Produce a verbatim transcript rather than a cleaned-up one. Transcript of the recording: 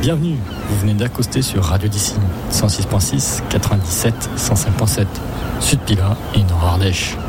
Bienvenue, vous venez d'accoster sur Radio Dissine, cent six virgule six, quatre-vingt-dix-sept, cent cinq virgule sept, Sud Pilat et Nord Ardèche.